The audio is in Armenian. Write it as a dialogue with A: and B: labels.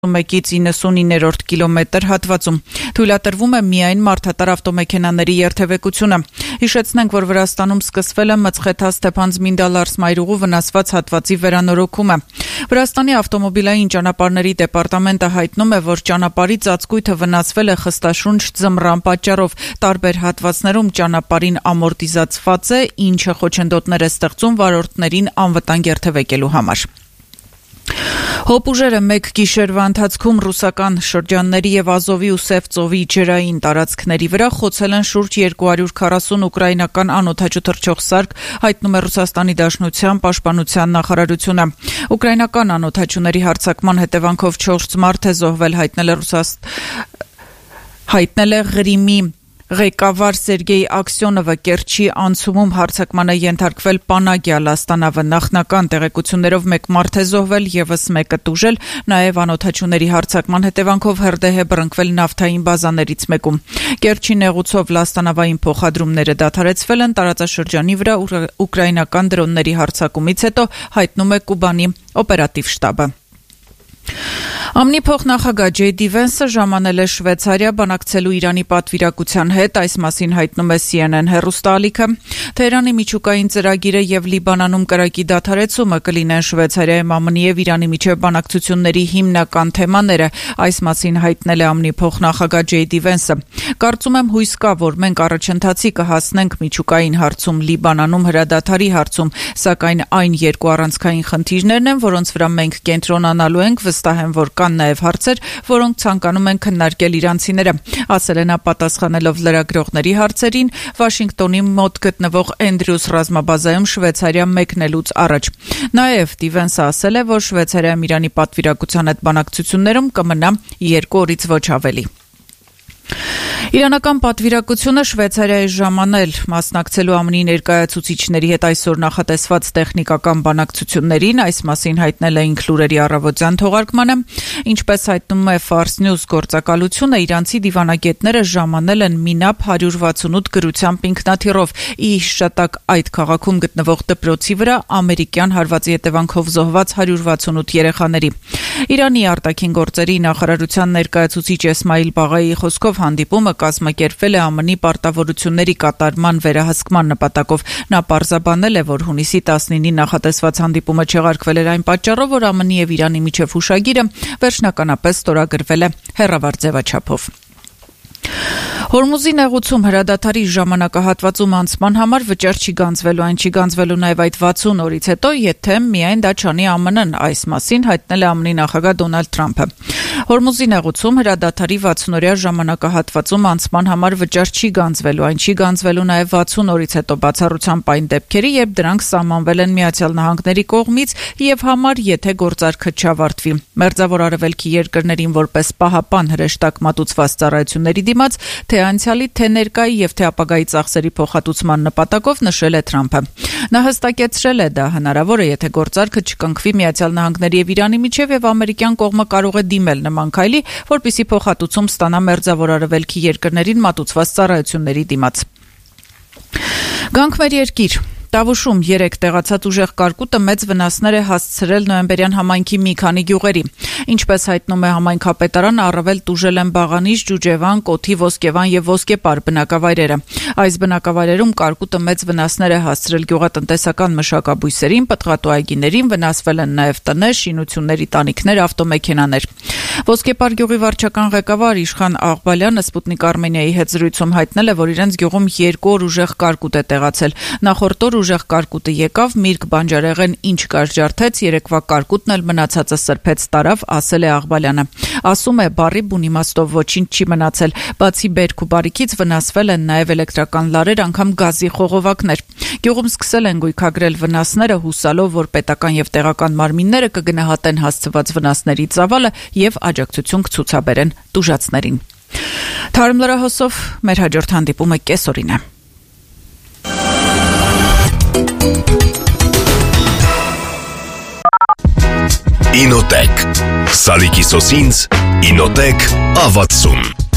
A: 99-ից 99-րդ կիլոմետր հատվածում։ Թույլատրվում է միայն մարդատար ավտոմեքենաների երթևեկությունը։ Հիշեցնենք, որ Վրաստանում սկսվել է Մծխեթա-Ստեփան-Զմինդալարս մայրուղու վնասված հատվածի վերանորոգումը։ Վրաստանի ավտոմոբիլային ճանապարհների դեպարտամենտը հայտնում է, որ ճանապարհի ծածկույթը վնասվել է խստաշունչ ձմռան պատճառով։ Տարբեր հատվածներում ճանապարհին ամորտիզացված է, ինչը խոչընդոտներ է ստեղծում վարորդներին անվտանգ երթևեկելու համար։ Հոպուժերը մեկ գիշերվա ընթացքում ռուսական շրջանների եւ Ազովի ու Սև ծովի ջրային տարածքների վրա խոցել են շուրջ 240 ուկրաինական անօդաչու թռչող սարք, հայտնում է Ռուսաստանի Դաշնության պաշտպանության նախարարությունը։ Ուկրաինական անօդաչուների հարձակման հետևանքով 4 մարդ է զոհվել, հայտնել է Ղրիմի ղեկավար Սերգեյ Աքսյոնովը։ Կերչի անցումում հարձակման է ենթարկվել Պանագիա լաստանավը։ Նախնական տեղեկություններով մեկ մարդ է զոհվել, եւս մեկը տուժել, նաեւ անօդաչուների հարձակման հետևանքով հրդեհ է բռնկվել նավթային բազաներից մեկում։ Կերչի նեղուցով լաստանավային փոխադրումները դադարեցվել են տարածաշրջանի վրա ուկրաինական դրոնների հարձակումից հետո, հայտնում է Կուբանի օպերատիվ շտաբը։ ԱՄՆ փոխնախագահ Ջեյ Վենսը ժամանել է Շվեյցարիա բանակցելու Իրանի պատվիրակության հետ, այս մասին հայտնում է CNN հեռուստաալիքը։ Թեհրանի միջուկային ծրագիրը եւ Լիբանանում կրակի դադարեցումը կլինեն Շվեյցարիայում ԱՄՆ-ի եւ Իրանի միջև բանակցությունների հիմնական թեմաները, այս մասին հայտնել է ԱՄՆ փոխնախագահ Ջեյ Վենսը։ Կարծում եմ հույս կա, որ մենք առաջընթացի կհասնենք միջուկային հարցում, Լիբանանում հրադադարի հարցում, սակայն այն երկու առանցքային խնդիրներն են, որոնց վրա մենք կենտրոնանալու ենք, վստահ եմ, որ կան նաև հարցեր, որոնք ցանկանում են քննարկել իրանցիները, ասել է նա պատասխանելով լրագրողների հարցերին Վաշինգտոնի մոտ գտնվող Էնդրյուս ռազմաբազայում Շվեյցարիա մեկնելուց առաջ։ Նաև Վենսը ասել է, որ Շվեյցարիայում Իրանի պատվիրակության հետ բանակցություններում կմնա 2 օրից ոչ ավելի։ Իրանական պատվիրակությունը Շվեյցարիայի ժամանել մասնակցելու ԱՄՆ-ի ներկայացուցիչների հետ այսօր նախատեսված տեխնիկական բանակցություններին, այս մասին հայտնել էին լուրերի առավոտյան թողարկմանը, ինչպես հայտնում է Fars News գործակալությունը, իրանցի դիվանագետները ժամանել են Մինապ 168 գրությամբ ինքնաթիռով Իշտակ այդ քաղաքում գտնվող դպրոցի վրա ամերիկյան հարվածի հետևանքով զոհված 168 երեխաների։ Իրանի արտաքին գործերի նախարարության ներկայացուցիչ Էսմայիլ Բաղայի խոսքով հանդիպումը կազմակերպվել է ԱՄՆ-ի պարտավորությունների կատարման վերահսկման նպատակով։ Նա պարզաբանել է, որ հունիսի 19-ի նախատեսված հանդիպումը չեղարկվել էր այն պատճառով, որ ԱՄՆ-ի եւ Իրանի միջև հուշագիրը վերջնականապես ստորագրվել է հեռավար ձևաչափով։ Հորմուզի նեղուցում հրադադարի ժամանակահատվածում անցման համար վճար չի գանձվելու, այն չի գանձվելու նաև այդ 60 օրից հետո, եթե միայն դա չանի ԱՄՆ-ն, այս մասին հայտնել է ԱՄՆ-ի նախագահ Դոնալդ Թրամփը։ Հորմուզի նեղուցում հրադադարի 60-օրյա ժամանակահատվածում անցման համար վճար չի գանձվելու, այն չի գանձվելու նաև 60 օրից հետո բացառությամբ այն դեպքերի, երբ դրանք սահմանվել են Միացյալ Նահանգների կողմից եւ համար, եթե գործարքը չավարտվի։ Մերձավոր Արևելքի երկրներին որպես պահապան հրեշտակ մատուցված ծառայությունների դիմաց, թե անցյալի, թե ներկայի եւ թե ապագայի ծախսերի փոխհատուցման նպատակով նշել է Թրամփը։ Նա հստակեցրել է, դա հնարավոր է, եթե գործարքը չկնքվի Միացյալ Նահանգների եւ Իրանի միջև եւ ամերիկյան կողմը կարող է դիմել նման քայլի, որպեսզի փոխհատուցում ստանա Մերձավոր Արևելքի երկրներին մատուցված ծառայությունների դիմաց։ Գանք մեր երկիր։ Տավուշում 3 տեղացած ուժեղ կարկուտը մեծ վնասներ է հասցրել նոյեմբերյան համայնքի մի քանի գյուղերի։ Ինչպես հայտնում է համայնքապետարանը, առավել տուժել են Բաղանիչ, Ջուջևան, Կոթի, Ոսկեվան եւ Ոսկեպար բնակավայրերը։ Այս բնակավայրերում կարկուտը մեծ վնասներ է հասցրել գյուղատնտեսական մշակաբույսերին, պտղատու այգիներին, վնասվել են նաեւ տներ, շինությունների տանիքներ, ավտոմեքենաներ։ Ոսկեպար գյուղի վարչական ղեկավար Իշխան Աղբալյանը Սպուտնիկ Արմենիայի հետ զրույցում հայտնել է, որ իրենց գյուղում 2 օր ուժեղ կարկուտ է տեղացել։ Նախորդ օր ուժեղ կարկուտը եկավ, Միրգ բանջարեղեն ինչ կար ջարդեց, երեկվա կարկուտն էլ մնացածը սրբեց տարավ, ասել է Աղբալյանը։ Ասում է, բարի բուն իմաստով ոչինչ չի մնացել, բացի բերք ու բարիքից վնասվել են նաև էլեկտրական լարեր, անգամ գազի խողովակներ։ Գյուղում սկսել են գույքագրել վնասները, հուսալով, որ պետական եւ տեղական մարմինները կգնահատեն հասցված վնասների ծավալը եւ աջակցություն կցուցաբերեն տուժածներին։ Թարմ լրահոսով մեր հաջորդ հանդիպումը կեսօրին է։
B: Ինոտեք Սալիկի սոսինց Ինոտեք ավացում